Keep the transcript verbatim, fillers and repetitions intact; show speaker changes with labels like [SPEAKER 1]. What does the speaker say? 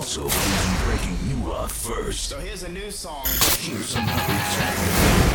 [SPEAKER 1] also, we'll be breaking you off first.
[SPEAKER 2] So here's a new song.
[SPEAKER 1] Here's another track.